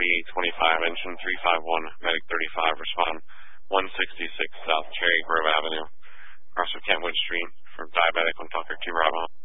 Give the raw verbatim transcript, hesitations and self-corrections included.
forty-eight twenty-five, engine three five one, medic thirty-five, respond one sixty-six South Cherry Grove Avenue, across from Kentwood Street, from diabetic on Tucker two Bravo.